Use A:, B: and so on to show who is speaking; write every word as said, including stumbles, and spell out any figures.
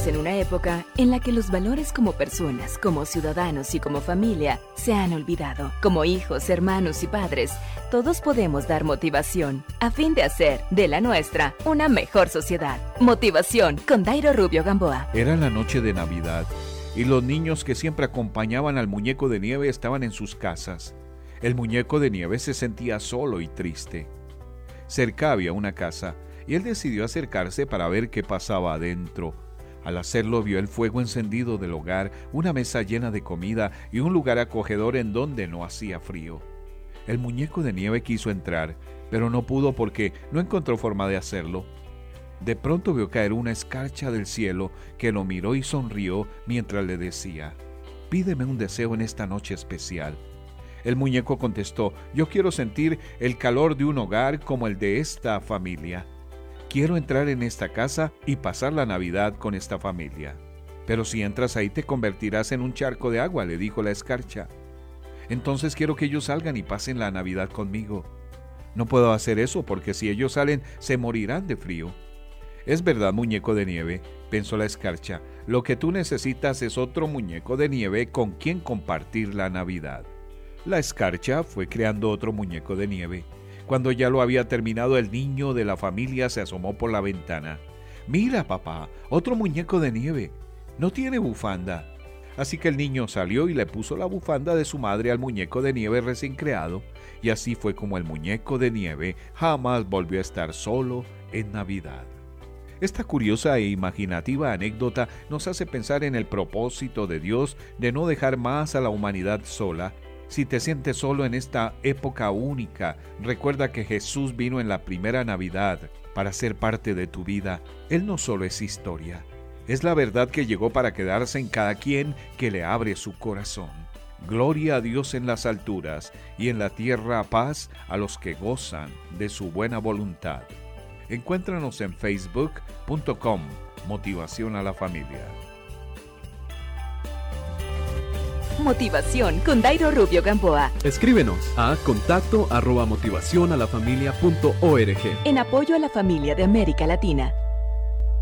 A: en una época en la que los valores como personas, como ciudadanos y como familia se han olvidado. Como hijos, hermanos y padres, todos podemos dar motivación a fin de hacer de la nuestra una mejor sociedad. Motivación con Dairo Rubio Gamboa.
B: Era la noche de Navidad y los niños que siempre acompañaban al muñeco de nieve estaban en sus casas. El muñeco de nieve se sentía solo y triste. Cerca había una casa y él decidió acercarse para ver qué pasaba adentro. Al hacerlo vio el fuego encendido del hogar, una mesa llena de comida y un lugar acogedor en donde no hacía frío. El muñeco de nieve quiso entrar, pero no pudo porque no encontró forma de hacerlo. De pronto vio caer una escarcha del cielo que lo miró y sonrió mientras le decía: «Pídeme un deseo en esta noche especial». El muñeco contestó: «Yo quiero sentir el calor de un hogar como el de esta familia. Quiero entrar en esta casa y pasar la Navidad con esta familia». «Pero si entras ahí te convertirás en un charco de agua», le dijo la escarcha. «Entonces quiero que ellos salgan y pasen la Navidad conmigo». «No puedo hacer eso porque si ellos salen se morirán de frío». «Es verdad, muñeco de nieve», pensó la escarcha. «Lo que tú necesitas es otro muñeco de nieve con quien compartir la Navidad». La escarcha fue creando otro muñeco de nieve. Cuando ya lo había terminado, el niño de la familia se asomó por la ventana. «Mira, papá, otro muñeco de nieve. No tiene bufanda». Así que el niño salió y le puso la bufanda de su madre al muñeco de nieve recién creado, y así fue como el muñeco de nieve jamás volvió a estar solo en Navidad. Esta curiosa e imaginativa anécdota nos hace pensar en el propósito de Dios de no dejar más a la humanidad sola. Si te sientes solo en esta época única, recuerda que Jesús vino en la primera Navidad para ser parte de tu vida. Él no solo es historia, es la verdad que llegó para quedarse en cada quien que le abre su corazón. Gloria a Dios en las alturas y en la tierra paz a los que gozan de su buena voluntad. Encuéntranos en facebook punto com, Motivación a la Familia.
A: Motivación con Dairo Rubio Gamboa.
C: Escríbenos a contacto arroba motivación a la familia punto org.
A: En apoyo a la familia de América Latina.